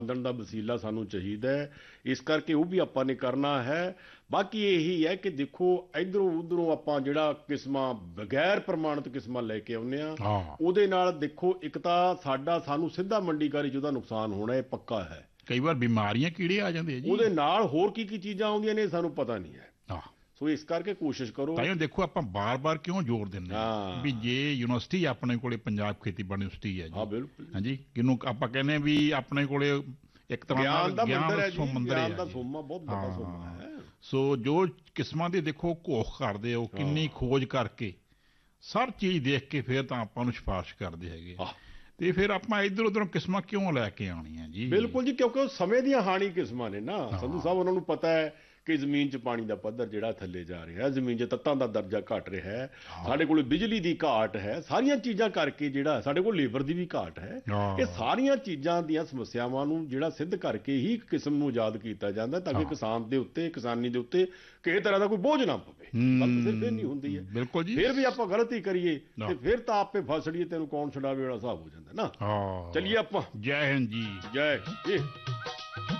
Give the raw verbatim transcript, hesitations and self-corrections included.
ਆਮਦਨ ਦਾ ਵਸੀਲਾ ਸਾਨੂੰ ਚਾਹੀਦਾ ਹੈ, ਇਸ ਕਰਕੇ ਉਹ ਵੀ ਆਪਾਂ ਨੇ ਕਰਨਾ ਹੈ। ਬਾਕੀ ਇਹੀ ਹੈ ਕਿ ਦੇਖੋ ਇਧਰੋਂ ਉਧਰੋਂ ਆਪਾਂ ਜਿਹੜਾ ਕਿਸਮਾਂ ਬਗੈਰ ਪ੍ਰਮਾਣਿਤ ਕਿਸਮਾਂ ਲੈ ਕੇ ਆਉਂਦੇ ਆ, ਹਾਂ ਉਹਦੇ ਨਾਲ ਦੇਖੋ ਇੱਕ ਤਾਂ ਸਾਡਾ ਸਾਨੂੰ ਸਿੱਧਾ ਮੰਡੀਕਾਰੀ 'ਚ ਉਹਦਾ ਨੁਕਸਾਨ ਹੋਣਾ ਇਹ ਪੱਕਾ ਹੈ। ਕਈ ਵਾਰ ਬਿਮਾਰੀਆਂ ਕੀੜੇ ਆ ਜਾਂਦੇ ਆ ਜੀ ਉਹਦੇ ਨਾਲ ਹੋਰ ਕੀ ਕੀ ਚੀਜ਼ਾਂ ਆਉਂਦੀਆਂ ਨੇ ਸਾਨੂੰ ਪਤਾ ਨਹੀਂ ਹੈ। ਹਾਂ ਸੋ ਇਸ ਕਰਕੇ ਕੋਸ਼ਿਸ਼ ਕਰੋ। ਤਾਈਓ ਦੇਖੋ ਆਪਾਂ ਬਾਰ-ਬਾਰ ਕਿਉਂ ਜ਼ੋਰ ਦਿੰਦੇ ਹਾਂ ਹਾਂ ਵੀ ਜੇ ਯੂਨੀਵਰਸਿਟੀ ਆਪਣੇ ਕੋਲੇ ਪੰਜਾਬ ਖੇਤੀਬਾੜੀ ਯੂਨੀਵਰਸਿਟੀ ਹੈ ਹਾਂ ਜੀ, ਬਿਲਕੁਲ ਹਾਂਜੀ ਕਿਹਨੂੰ ਆਪਾਂ ਕਹਿੰਦੇ ਵੀ ਆਪਣੇ ਕੋਲੇ ਇੱਕ ਤਰ੍ਹਾਂ ਗਿਆਨ ਦਾ ਮੰਦਰ ਹੈ ਦਾ ਜੀ, ਸਮੁੰਦਰ ਗਿਆਨ ਦਾ ਹੈ ਸੋਮਾ ਬਹੁਤ ਵੱਡਾ ਸੋਮਾ ਹੈ। ਸੋ ਜੋ ਕਿਸਮਾਂ ਦੀ ਦੇਖੋ ਘੋਖ ਕਰਦੇ ਹੋ ਕਿੰਨੀ ਖੋਜ ਕਰਕੇ ਹਰ ਚੀਜ਼ ਦੇਖ ਕੇ ਫਿਰ ਤਾਂ ਆਪਾਂ ਨੂੰ ਸਿਫਾਰਿਸ਼ ਕਰਦੇ ਹੈਗੇ ਹਾਂ ਤੇ ਫਿਰ ਆਪਾਂ ਇੱਧਰ ਉੱਧਰੋਂ ਕਿਸਮਾਂ ਕਿਉਂ ਲੈ ਕੇ ਆਉਣੀਆਂ ਜੀ। ਬਿਲਕੁਲ ਜੀ, ਕਿਉਂਕਿ ਉਹ ਸਮੇਂ ਦੀਆਂ ਹਾਣੀ ਕਿਸਮਾਂ ਨੇ ਨਾ ਸੰਧੂ ਸਾਹਿਬ, ਉਹਨਾਂ ਨੂੰ ਪਤਾ ਹੈ ਕਿ ਜ਼ਮੀਨ 'ਚ ਪਾਣੀ ਦਾ ਪੱਧਰ ਜਿਹੜਾ ਥੱਲੇ ਜਾ ਰਿਹਾ, ਜ਼ਮੀਨ 'ਚ ਤੱਤਾਂ ਦਾ ਦਰਜਾ ਘਟ ਰਿਹਾ ਹੈ, ਸਾਡੇ ਕੋਲ ਬਿਜਲੀ ਦੀ ਘਾਟ ਹੈ, ਸਾਰੀਆਂ ਚੀਜ਼ਾਂ ਕਰਕੇ ਜਿਹੜਾ ਸਾਡੇ ਕੋਲ ਲੇਬਰ ਦੀ ਵੀ ਘਾਟ ਹੈ। ਇਹ ਸਾਰੀਆਂ ਚੀਜ਼ਾਂ ਦੀਆਂ ਸਮੱਸਿਆਵਾਂ ਨੂੰ ਜਿਹੜਾ ਸਿੱਧ ਕਰਕੇ ਹੀ ਇੱਕ ਕਿਸਮ ਨੂੰ ਆਜ਼ਾਦ ਕੀਤਾ ਜਾਂਦਾ ਤਾਂ ਕਿ ਕਿਸਾਨ ਦੇ ਉੱਤੇ ਕਿਸਾਨੀ ਦੇ ਉੱਤੇ ਕਿਸੇ ਤਰ੍ਹਾਂ ਦਾ ਕੋਈ ਬੋਝ ਨਾ ਪਵੇ। ਗੱਲ ਸਿਰਫ ਇਹ ਨਹੀਂ ਹੁੰਦੀ ਹੈ, ਬਿਲਕੁਲ ਜੀ, ਫਿਰ ਵੀ ਆਪਾਂ ਗਲਤੀ ਕਰੀਏ ਤੇ ਫਿਰ ਤਾਂ ਆਪੇ ਫਸੜੀਏ ਤੈਨੂੰ ਕੌਣ ਛਡਾਵੇ ਵਾਲਾ ਹਿਸਾਬ ਹੋ ਜਾਂਦਾ ਨਾ। ਹਾਂ ਚਲਿਏ ਆਪਾਂ ਜੈ ਹਿੰਦ ਜੀ। ਜੈ ਜੀ।